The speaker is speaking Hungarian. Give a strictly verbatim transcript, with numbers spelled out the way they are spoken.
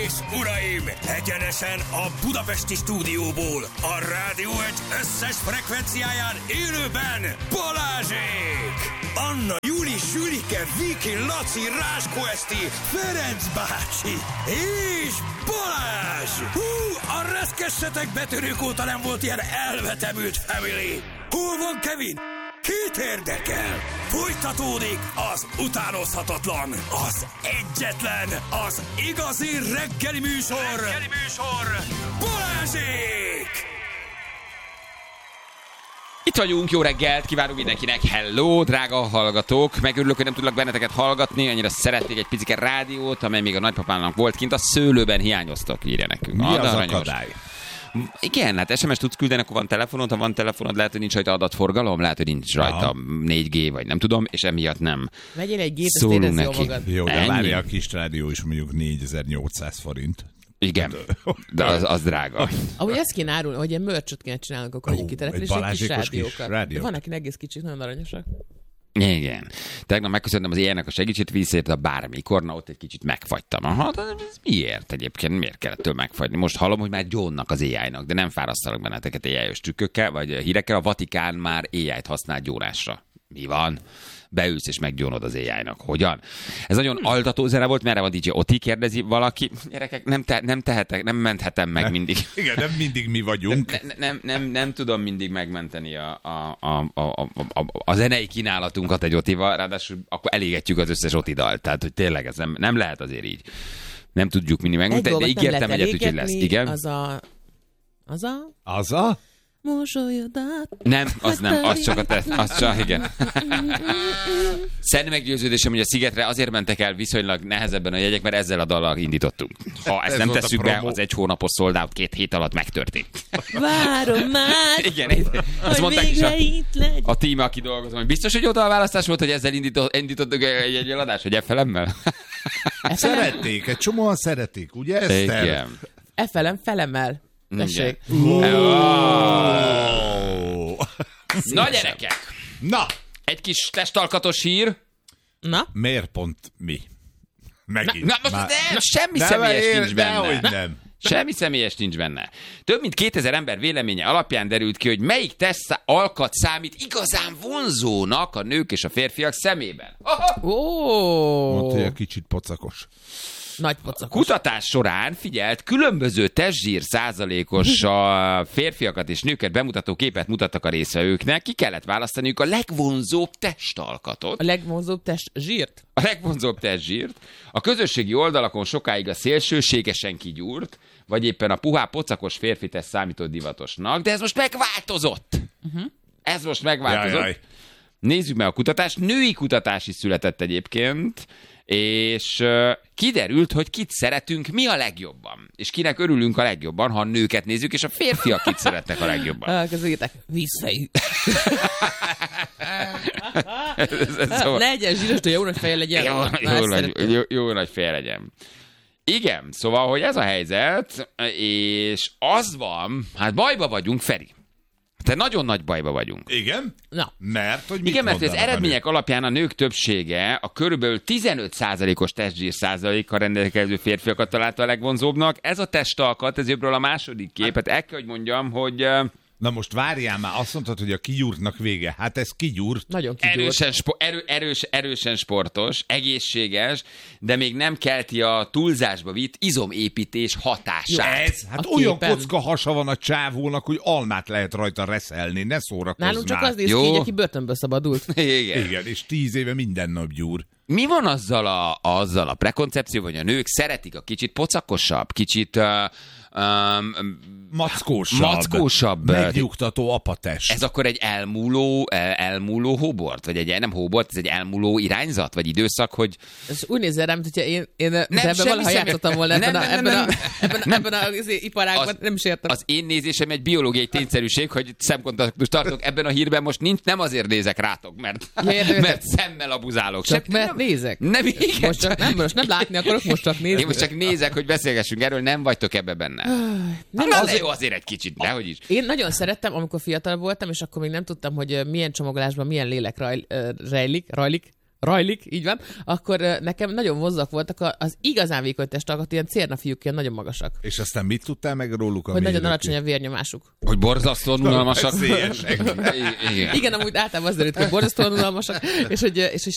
és uraim, egyenesen a budapesti stúdióból, a Rádió egy összes frekvenciáján élőben Balázsék! Anna, Juli, Sülike, Viki, Laci, Ráskó Eszti, Ferenc bácsi és Balázs! Hú, a reszkessetek betörők óta nem volt ilyen elvetemült family! Hol van Kevin? Kit érdekel? Folytatódik az utánozhatatlan, az egyetlen, az igazi reggeli műsor, reggeli műsor, Balázsék! Itt vagyunk, jó reggelt, kívánunk mindenkinek, hello, drága hallgatók, megörülök, hogy nem tudlak benneteket hallgatni, annyira szeretnék egy picike rádiót, amely még a nagypapának volt kint, a szőlőben hiányoztak, írja nekünk. Mi Ad, az aranyos. akadály? Igen, hát es em es tudsz küldeni, akkor van telefonod, ha van telefonod, lehet, hogy nincs rajta adatforgalom, lehet, hogy nincs rajta négy gé, vagy nem tudom, és emiatt nem. Vegyél egy gépet, szólunk érezd neki. jól magad. Jó, de Ennyi? várja, a kis rádió is mondjuk négyezer-nyolcszáz forint. Igen, de az, az drága. Ahogy ezt kéne árulni, hogy ilyen mörcsöt kéne csinálnunk, akkor egy Ó, kitelepülés, egy egy kis balázsékos kis rádiókat. rádió. De van, akinek egész kicsit, nagyon aranyosak. Igen. Tegnap megköszöntem az éjjelnek a segítségét, visszaérte a bármikor, na ott egy kicsit megfagytam. Aha, de ez miért egyébként? Miért kellett től megfagyni? Most hallom, hogy már gyónnak az éjjájnak, de nem fárasztalak benneteket éjjájos trükkökkel, vagy hírekkel. A Vatikán már éjjájt használ gyónásra. Mi van? Beülsz és meggyónod az éjjájnak. Hogyan? Ez nagyon altató zene volt, merre van dé dzsé Oti, kérdezi valaki. Gyerekek, nem, te, nem tehetek, nem menthetem meg mindig. Igen, nem mindig mi vagyunk. Nem, nem, nem, nem tudom mindig megmenteni a, a, a, a, a, a, a zenei kínálatunkat egy Otival, ráadásul akkor elégetjük az összes Oti dalt. Tehát, hogy tényleg ez nem, nem lehet azért így. Nem tudjuk mindig megmenteni, de ígértem egyet, úgyhogy lesz. Igen? Az a... Az a... Az a? Mosolyodat. Nem, az nem, az csak a te, az csak, igen. Szent meggyőződésem, hogy a Szigetre azért mentek el viszonylag nehezebben a jegyek, mert ezzel a dallal indítottunk. Ha ezt Ez nem volt a tesszük be, promó. az egy hónapos sold out két hét alatt megtörtént. Várom már, Igen, azt hogy mondták is végre a, itt legy. a tím, aki dolgozom, hogy biztos, hogy oda a választás volt, hogy ezzel indított, indítottuk egy egy eladást, hogy efelemmel? Szerették, egy csomóan szeretik, ugye Eszter? Igen. Efelem felemel. Tessék. Ó. Na gyerekek, Na, egy kis testalkatos hír. Na? miért pont mi? Megint. Na, most Már- de, semmi Ne személyes vegyél, nincs benne. dehogy nem. Semmi személyes nincs benne. Több mint kétezer ember véleménye alapján derült ki, hogy melyik teszt alkat számít igazán vonzónak a nők és a férfiak szemében. Aha! Mondta, hogy Ó, a kicsit pocakos. nagy pocakos. Kutatás során figyelt, különböző testzsír százalékos a férfiakat és nőket bemutató képet mutattak a résztvevőknek. Ki kellett választaniuk a legvonzóbb testalkatot. A legvonzóbb test zsírt? A legvonzóbb testzsírt. A közösségi oldalakon sokáig a szélsőségesen kigyúrt, vagy éppen a puhá pocakos férfi teszt számított divatosnak, de ez most megváltozott. Uh-huh. Ez most megváltozott. Jaj, jaj. Nézzük meg a kutatást. Női kutatás is született egyébként, és uh, kiderült, hogy kit szeretünk mi a legjobban. És kinek örülünk a legjobban, ha a nőket nézzük, és a férfiak kit szeretnek a legjobban. Ah, közöljétek. Vízfejű. ez, ez, ez szóval... Legyen zsíros, de jó nagy feje legyen. Jó, Na, jó, ezt nagy, szeretem. jó, jó nagy fél legyen. Igen, szóval, hogy ez a helyzet, és az van, hát bajba vagyunk, Feri. Te nagyon nagy bajba vagyunk. Igen? Na. Mert, hogy mit Igen, mert az mondanak a eredmények alapján a nők többsége a körülbelül tizenöt százalékos testzsír százalékkal rendelkező férfiakat találta a legvonzóbbnak. Ez a testalkat, ez jobbról a második kép. Hát el kell, hogy mondjam, hogy uh, Na most várjál már, azt mondtad, hogy a kigyúrtnak vége. Hát ez kigyúrt. Nagyon kigyúrt. erősen, spo- erő, erős, erősen sportos, egészséges, de még nem kelti a túlzásba vitt izomépítés hatását. Ez, hát A olyan képen. kocka hasa van a csávónak, hogy almát lehet rajta reszelni, ne szórakozz Nálunk csak már. az néz Jó. ki, hogy aki börtönből szabadult. Igen. Igen, és tíz éve minden nap gyúr. Mi van azzal a, azzal a prekoncepció, hogy a nők szeretik a kicsit pocakosabb, kicsit uh, um, Mackósabb. mackósabb. Megnyugtató apatest. Ez akkor egy elmúló, el- elmúló hóbort? Vagy egy nem hóbort, ez egy elmúló irányzat? Vagy időszak, hogy... Ez úgy nézzel rám, hogyha én, én nem, semmi ebben valaha személy- játszottam volna Nem, ebben, a, nem, ebben, nem, a, ebben, a, ebben a izé, iparágban, Az- nem is értem. Az én nézésem egy biológiai tényszerűség, hogy szemkontaktust tartok ebben a hírben, most nincs, nem azért nézek rátok, mert, Ja, értem. mert szemmel abuzálok. Csak Sem- mert nem, nézek. Nem, igen, Most csak nem, most nem látni akarok, most csak nézni. Én most csak nézek, hogy beszélgessünk erről, nem vagytok ebbe benne. Nem, Na, azért- de jó, azért egy kicsit, dehogy is. Én nagyon szerettem, amikor fiatal voltam, és akkor még nem tudtam, hogy milyen csomagolásban milyen lélek raj, ö, rejlik, rajlik, rajlik, így van, akkor ö, nekem nagyon vozzak voltak a- az igazán vékony testalkat, ilyen cérnafiúk, ilyen nagyon magasak. És aztán mit tudtál meg róluk? Hogy nagyon alacsony a vérnyomásuk. Hogy borzasztóan unalmasak. Szélyesek. Igen. Igen, amúgy általában az derült, hogy borzasztóan unalmasak, és hogy, és hogy